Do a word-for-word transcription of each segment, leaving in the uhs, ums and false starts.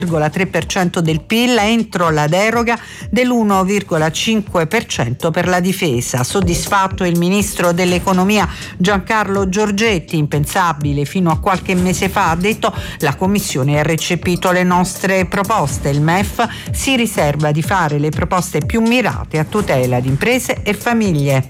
tre per cento del P I L entro la deroga dell'uno virgola cinque per cento per la difesa. Soddisfatto il ministro dell'economia Giancarlo Giorgetti, impensabile fino a qualche mese fa, ha detto: la Commissione ha recepito le nostre proposte, il M E F si riserva di fare le proposte più mirate a tutela di imprese e famiglie.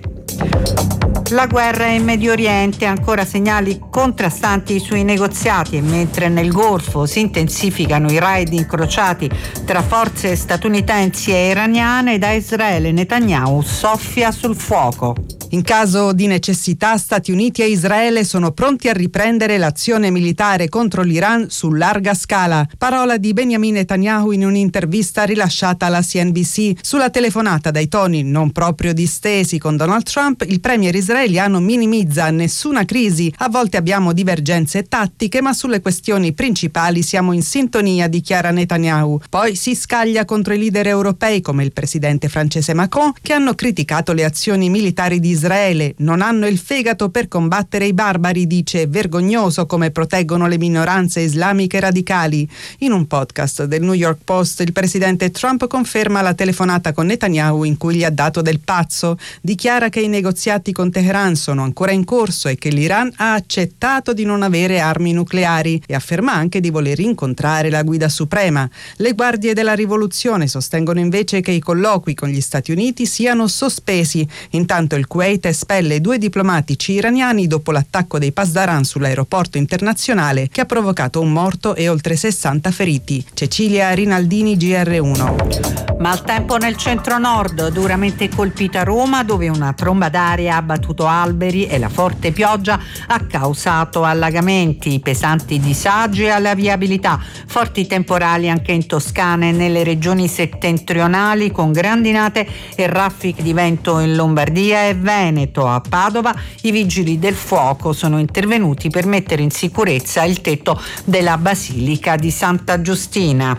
La guerra in Medio Oriente, ancora segnali contrastanti sui negoziati, e mentre nel Golfo si intensificano i raid incrociati tra forze statunitensi e iraniane, da Israele Netanyahu soffia sul fuoco. In caso di necessità, Stati Uniti e Israele sono pronti a riprendere l'azione militare contro l'Iran su larga scala. Parola di Benjamin Netanyahu in un'intervista rilasciata alla C N B C. Sulla telefonata dai toni non proprio distesi con Donald Trump, il premier israeliano minimizza nessuna crisi. A volte abbiamo divergenze tattiche, ma sulle questioni principali siamo in sintonia, dichiara Netanyahu. Poi si scaglia contro i leader europei come il presidente francese Macron, che hanno criticato le azioni militari di Israele. Non hanno il fegato per combattere i barbari, dice, vergognoso come proteggono le minoranze islamiche radicali. In un podcast del New York Post il presidente Trump conferma la telefonata con Netanyahu in cui gli ha dato del pazzo. Dichiara che i negoziati con Teheran sono ancora in corso e che l'Iran ha accettato di non avere armi nucleari, e afferma anche di voler incontrare la guida suprema. Le guardie della rivoluzione sostengono invece che i colloqui con gli Stati Uniti siano sospesi. Intanto il Kuwait espelle due diplomatici iraniani dopo l'attacco dei Pasdaran sull'aeroporto internazionale, che ha provocato un morto e oltre sessanta feriti. Cecilia Rinaldini, G R uno. Maltempo nel centro-nord, duramente colpita Roma, dove una tromba d'aria ha battuto alberi e la forte pioggia ha causato allagamenti, pesanti disagi alla viabilità, forti temporali anche in Toscana e nelle regioni settentrionali, con grandinate e raffiche di vento in Lombardia e Veneto. A Padova i vigili del fuoco sono intervenuti per mettere in sicurezza il tetto della Basilica di Santa Giustina.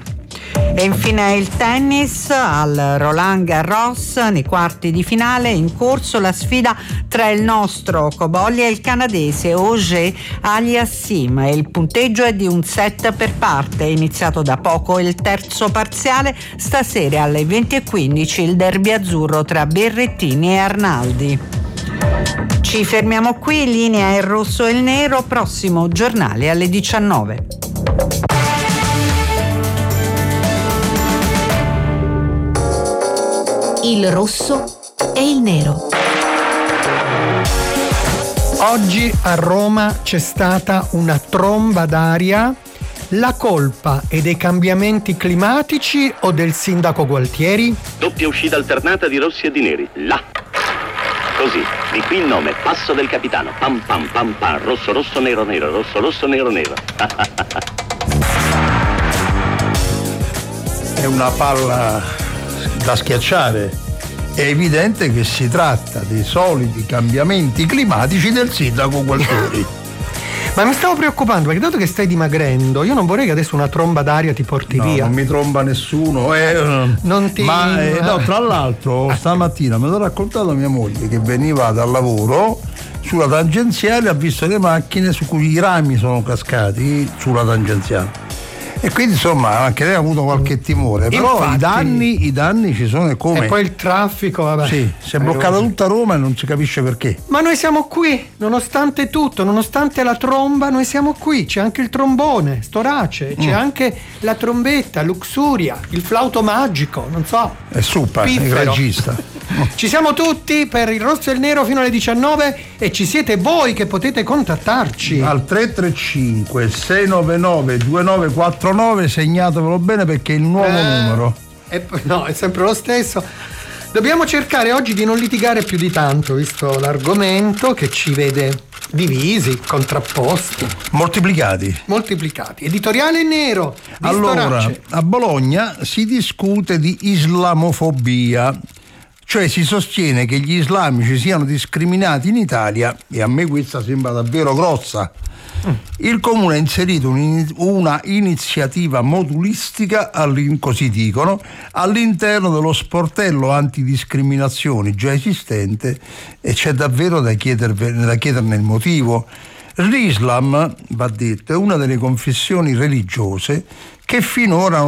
E infine il tennis al Roland Garros, nei quarti di finale in corso la sfida tra il nostro Cobolli e il canadese Auger Aliassime. Il punteggio è di un set per parte, è iniziato da poco il terzo parziale. Stasera alle venti e quindici il derby azzurro tra Berrettini e Arnaldi. Ci fermiamo qui, linea il rosso e il nero, prossimo giornale alle diciannove. Il rosso e il nero. Oggi a Roma c'è stata una tromba d'aria. La colpa è dei cambiamenti climatici o del sindaco Gualtieri? Doppia uscita alternata di rossi e di neri. Là. Così, di qui il nome, passo del capitano. Pam pam pam pam, rosso rosso nero nero, rosso rosso nero nero. È una palla da schiacciare. È evidente che si tratta dei soliti cambiamenti climatici del sindaco Gualtieri. Ma mi stavo preoccupando, perché dato che stai dimagrendo, io non vorrei che adesso una tromba d'aria ti porti no, via. Non mi tromba nessuno. Eh, non ti... Ma eh, no, tra l'altro stamattina mi l'ha raccontato mia moglie che veniva dal lavoro sulla tangenziale, ha visto le macchine su cui i rami sono cascati sulla tangenziale. E quindi insomma anche lei ha avuto qualche timore. Però infatti, i danni i danni ci sono, e come? E poi il traffico, vabbè. Sì, si è bloccata tutta Roma e non si capisce perché. Ma noi siamo qui, nonostante tutto, nonostante la tromba, noi siamo qui. C'è anche il trombone, Storace, c'è mm. anche la trombetta, Luxuria, il flauto magico, non so. È Suppa, il regista. Ci siamo tutti per il rosso e il nero fino alle diciannove, e ci siete voi che potete contattarci al tre tre cinque sei nove nove due nove quattro nove, segnatevelo bene perché è il nuovo eh, numero. È, no, è sempre lo stesso. Dobbiamo cercare oggi di non litigare più di tanto, visto l'argomento che ci vede divisi, contrapposti, moltiplicati. Moltiplicati. Editoriale nero. Allora, Storace. A Bologna si discute di islamofobia. Cioè si sostiene che gli islamici siano discriminati in Italia, e a me questa sembra davvero grossa. Mm. Il comune ha inserito una iniziativa modulistica, così dicono, all'interno dello sportello antidiscriminazioni già esistente, e c'è davvero da chiederne, da chiederne il motivo. L'Islam, va detto, è una delle confessioni religiose che finora